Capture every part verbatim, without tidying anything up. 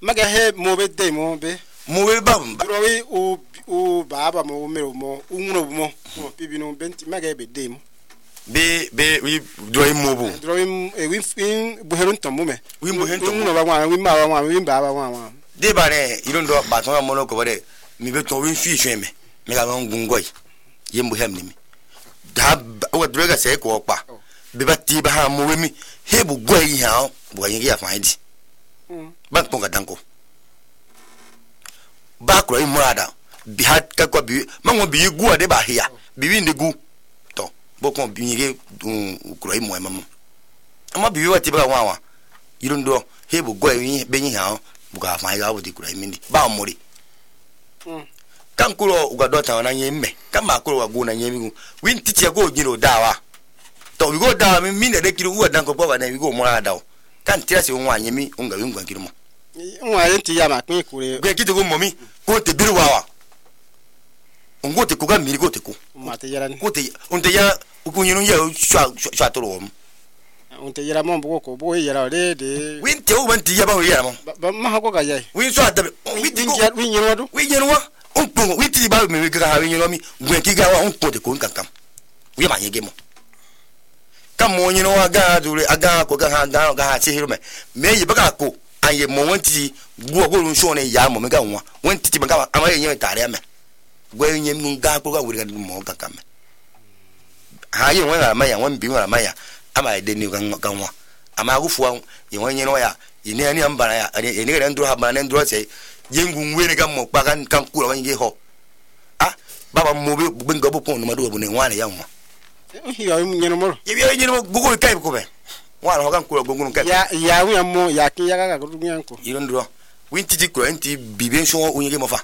maga he mo be de mo be mo be ba ba drowi o o baba mo mero mo unno mo mo bibi no benti maga be de mo be be wi drowi mo bu drowi e wi in bu herun tom mo me wi mo hen tom unno ba wa wi ma wa wi baba wa wa de ba ne iron do ba ton mo no ko bare mi be to wi fi hwe me me ga ngun goy yembu hem ni mi da o droga se ko pa be ba ti ba ha mo we mi he bu goy ha bu yin ya fa idi ba ton ga danko ba kro i murada bi hat ka ko bi mango bi gu ade ba hia bi wi ndegu to bo ko bi yin kro i mo emam ama bi wa ti ba wa wa iron do he bu goy yin be yin ha bu ga fa ga bu ti kro i mindi ba mori kan kulo ugado ta na nyemme kan ma kulo wagu na nyemi win titi go giro dawa to we go dawa mi mi de kiro wo dan ko baba na we go mo ada kan tira se won anyemi unga we ngwan kiro mo nwa yenti ya ma pin kure be kiti go momi ko te biru wawa ungo te ko ga mi go te ko ma te yaran ko te unte ya ku nyinu ya sha sha to ro unte yara mo bo ko bo yara de de win te o ban ti ya ba yara mo ba ma ha ko ga yai win so adabe win ti ko win nyinu do win nyinu wa unpo wi ti ba me ga ha wi nyinu mi gwen ki ga wa unpo te ko nkankam wi ma yege mo kam mo nyinu wa ga dure aga ko ga ha ga ga ha ti hiru me me yi ba ga ko anye mo wanti guo go run so ne ya mo me ga nwa wanti ti ba ga ama ye nyen tare me gwen nyem nu ga ko ga wuri ga mo kankam me ha ye won ra ma ya won bi won ra ma ya ama de ni ga nwa ama gufu wa ye won nyinu ya ye ne ani ambara ya ye ne ga ndro ha ba ne ndro se yengu ngwene ga mo pa kan kan kula wangi ho ah baba mo be benga bo pon ma do bo ne wane ya mo ya nyeno mo ye ye nyeno gugu kai ko be wana ho kan kula gugu kai ya ya wi mo ya ki ya ga gugu yanko irondro winti ti ko enti bibe so onyege mo fa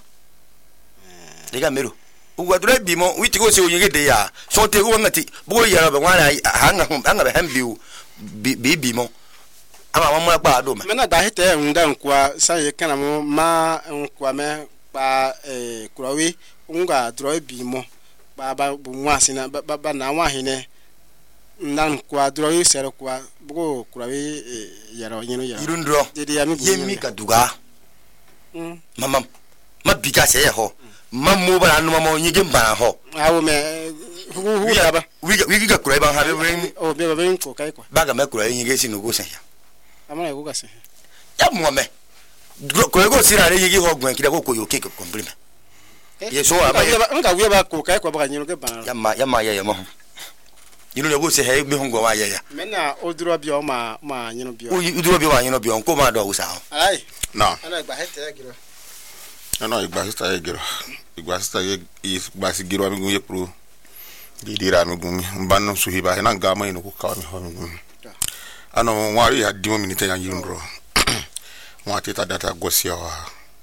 de ga mero ugwa dure bi mo witi ko se onyege de ya so te ko ngati bo ya ba wana hanga hanga be hambiu bi bi mo ama mama pa do me mena da hite nda nkwa saye kana mo ma nkwa me pa eh kurawe unga dro bi mo ba ba bu nwasi na ba ba na wa hine nda nkwa dro yi sere kwa bugo kurawe yara nyino ya irundro yemi kaduga mm mama ma biga se ho mammo ba anu mama onyige mba ho awo me hu hu da ba wi wi ga kurawe ba ha be o be ba be nko kai kwa ba ga me kurawe nyige sinu go se ya amana go gase ya mo me ko go sira re yigi ho gwan kida ko ko yo ke ko kompliment ye so aba ye nga wi ba ko kai ko ba nyino ke ba ya ma ya ma ye ye mo yino le go se he bi hungo wa ye ya mena oduro bi o ma ma nyino bi o uduro bi wa nyino bi on ko ma do usa ai no ana gba hete ya giro no igba sista ye giro igba sista ye igba si giro mi gun ye pro di dira mi gun mi mbanno suhiba na ga ma ino ko ka mi ho mi gun ano wari ya dimo minute ya yindro wa teta data gosia wa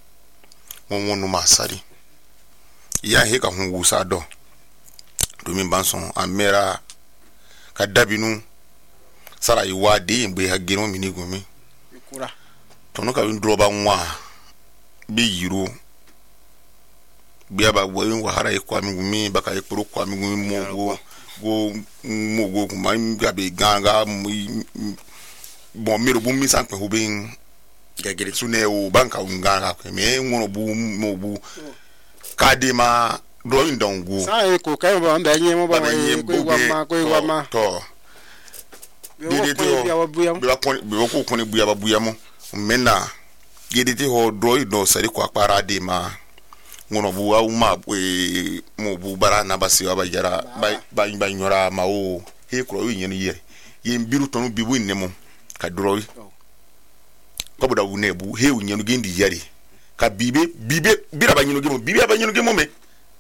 mo wonu masari ya he ka hu wusa do do mi banson amera ka dabinu sara iwa de mbe ha gero mi ni gumi kura to no ka ndro ba nwa bi yiro bi aba wo wa hara e kwa mi gumi baka e pro kwa mi gumi mo go go mo go kuma mi be ganga bon mero bu mi san pe ho ben gagere sune o banka nganga ko me ngono bu mo bu kadema drawing down go sai ko kai ba mbe nyi mo ba ko wa ma ko wa ma to gede ti ho bi wa kon bi ko kon bu ya ba bu ya mo mena gede ti ho drawing do sari ko akpara de ma ngono bu wa ma e mo bu bara na basi wa ba jara ba ba nyora ma o he kro wi nyen yere ye mbiru tonu bi bu ne mo ka drawing ko boda wu ne bu he wu nyenu gendi yare ka bibe bibe bira ba nyenu gemo bibe ba nyenu gemo me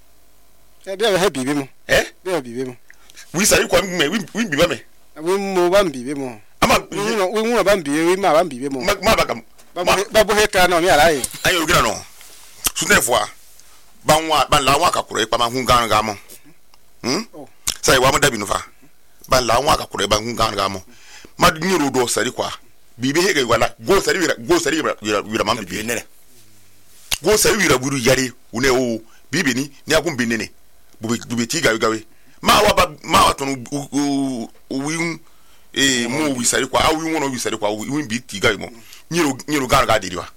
e bia ba bibe mo eh bia bibe mo wi sari kwa me wi bibe me wi mo ba bibe mo ama wi mo ba bibe wi ma ba bibe mo ma ba kam ba bo he ka na mi ala yi ayo gira no sunne fois ba nwa ba la nwa ka kuro e pa ma hu gan ga mo hm sai wa mo dabi no fa ba la nwa ka kuro e ba hu gan ga mo ma nyiro do sari kwa bibe he ga wala go sari wira go sari wira wira mam bibe nene go sari wira buru yari une o bibe ni ni akun bi nene bube bube ti gawe gawe ma wa ba ma wa tonu o wi eh mo wi sari kwa awi wono wi sari kwa wi bi ti gawe mo nyiro nyiro gan ga diriwa